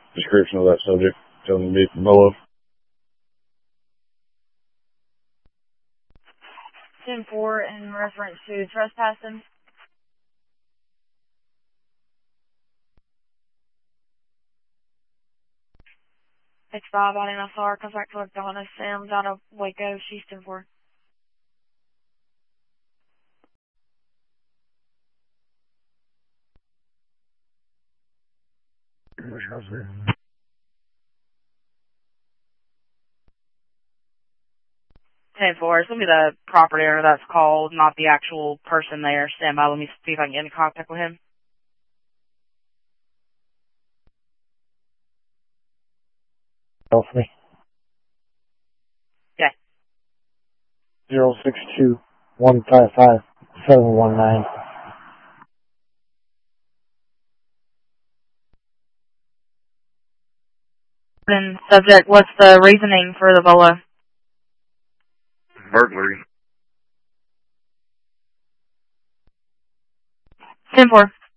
description of that subject, telling him to be below. 10-4 in reference to trespassing. X5 on NSR, contact with Donna Sims out of Waco, she's 10-4. Ten four. It's gonna be the property owner that's called, not the actual person there. Stand by. Let me see if I can get in contact with him. Help me. Okay. 062-155-719. Then subject, what's the reasoning for the bolo? Burglary. 10-4.